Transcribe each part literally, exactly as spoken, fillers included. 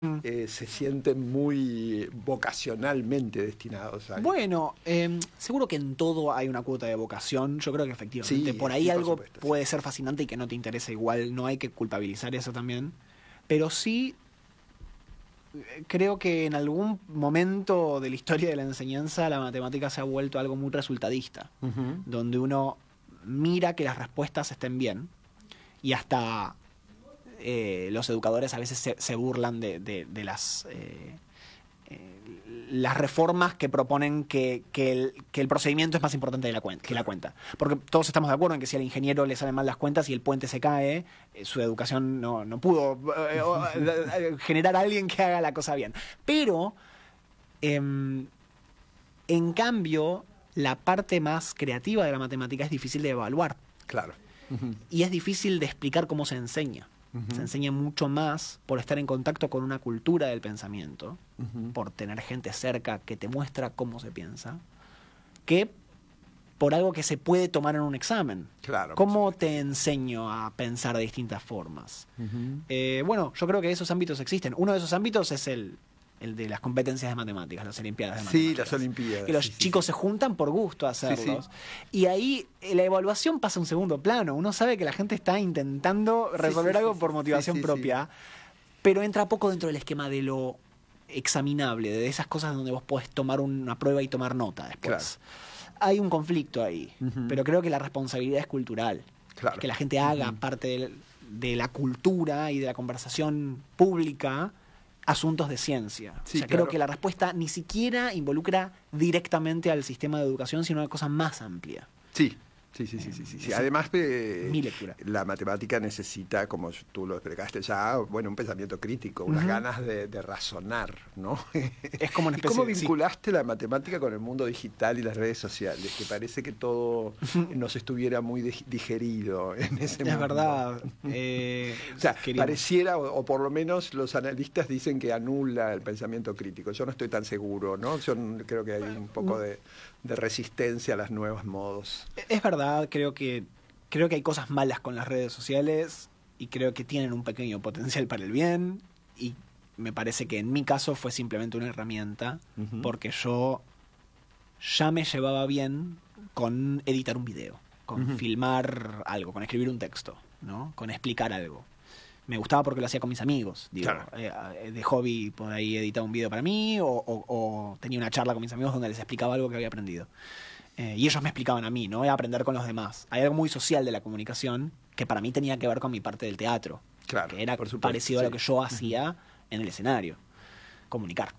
eh, se sienten muy vocacionalmente destinados a... Bueno, eh, seguro que en todo hay una cuota de vocación. Yo creo que efectivamente Sí, por ahí sí, por algo supuesto, sí. puede ser fascinante y que no te interesa igual. No hay que culpabilizar eso también. Pero sí eh, creo que en algún momento de la historia de la enseñanza la matemática se ha vuelto algo muy resultadista. Ujú. Donde uno mira que las respuestas estén bien y hasta eh, los educadores a veces se, se burlan de, de, de las eh, eh, las reformas que proponen que, que, el, que el procedimiento es más importante de la cuenta, que la cuenta. Porque todos estamos de acuerdo en que si al ingeniero le salen mal las cuentas y el puente se cae, eh, su educación no, no pudo eh, eh, generar a alguien que haga la cosa bien. Pero, eh, en cambio, la parte más creativa de la matemática es difícil de evaluar. Claro. Ujú. Y es difícil de explicar cómo se enseña. Ujú. Se enseña mucho más por estar en contacto con una cultura del pensamiento, Ujú. por tener gente cerca que te muestra cómo se piensa, que por algo que se puede tomar en un examen. Claro. ¿Cómo te enseño a pensar de distintas formas? Ujú. Eh, bueno, yo creo que esos ámbitos existen. Uno de esos ámbitos es el, el de las competencias de matemáticas, las olimpiadas de Sí, matemáticas. las olimpiadas. Que los sí, sí, chicos sí. se juntan por gusto a hacerlos. Sí, Y ahí eh, la evaluación pasa a un segundo plano. Uno sabe que la gente está intentando resolver sí, algo sí, por sí, motivación sí, sí, propia, pero entra poco dentro del esquema de lo examinable, de esas cosas donde vos podés tomar una prueba y tomar nota después. Hay un conflicto ahí, Ujú. pero creo que la responsabilidad es cultural. Claro. Es que la gente haga Ujú. parte de, de la cultura y de la conversación pública asuntos de ciencia. Sí, o sea, claro. creo que la respuesta ni siquiera involucra directamente al sistema de educación, sino una cosa más amplia. Sí. Sí, sí, sí, sí, sí, sí. Sí. Además, eh, Mi lectura. la matemática necesita, como tú lo explicaste ya, bueno, un pensamiento crítico, unas Ujú. ganas de, de razonar, ¿no? Es como una ¿Y especie cómo de- sí. vinculaste la matemática con el mundo digital y las redes sociales? Que parece que todo nos estuviera muy dig- digerido en ese mundo. Es verdad. Eh, O sea, queríamos- pareciera, o, o por lo menos los analistas dicen que anula el pensamiento crítico. Yo no estoy tan seguro, ¿no? Yo n- creo que hay un poco de, de resistencia a los nuevos modos. Es verdad, creo que creo que hay cosas malas con las redes sociales y creo que tienen un pequeño potencial para el bien y me parece que en mi caso fue simplemente una herramienta Ujú. porque yo ya me llevaba bien con editar un video, con Ujú. filmar algo, con escribir un texto, ¿no? Con explicar algo. Me gustaba porque lo hacía con mis amigos, digo, Claro. eh, de hobby por ahí editaba un video para mí o, o- o tenía una charla con mis amigos donde les explicaba algo que había aprendido. Eh, y ellos me explicaban a mí, ¿no? Era aprender con los demás. Hay algo muy social de la comunicación que para mí tenía que ver con mi parte del teatro. Claro, Que era por supuesto, parecido a sí. lo que yo hacía en el escenario. Comunicar.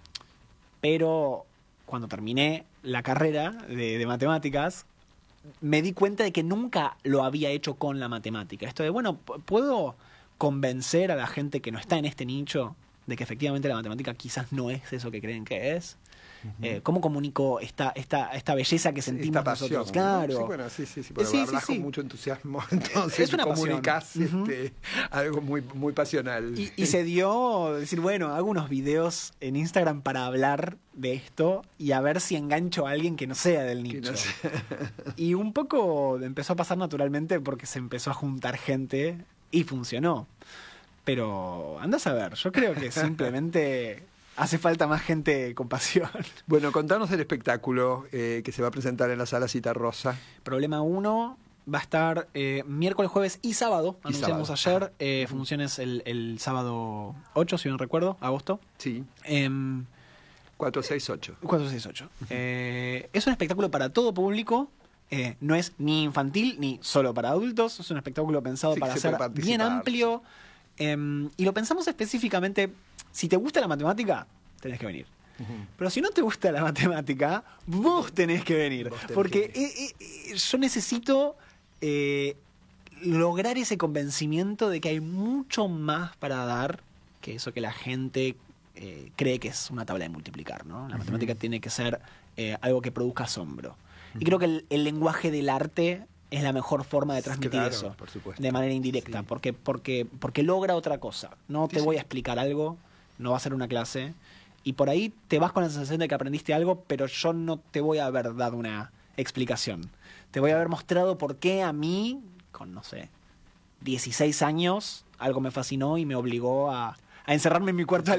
Pero cuando terminé la carrera de, de matemáticas, me di cuenta de que nunca lo había hecho con la matemática. Esto de, bueno, p- ¿puedo convencer a la gente que no está en este nicho de que efectivamente la matemática quizás no es eso que creen que es? Eh, ¿Cómo comunico esta, esta, esta belleza que sentimos Esta pasión, nosotros? ¿no? Claro. Sí, bueno, sí, sí, sí. Bueno, Sí, sí, hablas sí. con mucho entusiasmo, entonces Es una comunicás pasión. Ujú. este, algo muy, muy pasional. Y, y se dio decir, bueno, hago unos videos en Instagram para hablar de esto y a ver si engancho a alguien que no sea del Que nicho. no sé. Y un poco empezó a pasar naturalmente porque se empezó a juntar gente y funcionó. Pero andás a ver, yo creo que simplemente hace falta más gente con pasión. Bueno, contanos del espectáculo eh, que se va a presentar en la Sala Cita Rosa. Problema uno va a estar eh, miércoles, jueves y sábado. Y Anunciamos sábado. ayer. Eh, funciones el, el sábado ocho, si no recuerdo, agosto. Sí, Em, cuatro seis ocho. cuatro seis ocho. Eh, es un espectáculo para todo público. Eh, no es ni infantil ni solo para adultos. Es un espectáculo pensado Sí, que para se ser puede bien participar, amplio. Eh, y lo pensamos específicamente. Si te gusta la matemática, tenés que venir. Pero si no te gusta la matemática, vos tenés que venir. Vos tenés Porque que eh, eh, yo necesito eh, lograr ese convencimiento de que hay mucho más para dar que eso que la gente eh, cree que es una tabla de multiplicar, ¿no? La matemática tiene que ser eh, algo que produzca asombro. Y creo que el, el lenguaje del arte es la mejor forma de transmitir Claro, eso, por supuesto. de manera indirecta, Sí. porque, porque, porque logra otra cosa. No Sí, te sí. voy a explicar algo, no va a ser una clase, y por ahí te vas con la sensación de que aprendiste algo, pero yo no te voy a haber dado una explicación. Te voy a haber mostrado por qué a mí, con no sé, dieciséis años, algo me fascinó y me obligó a, a encerrarme en mi cuarto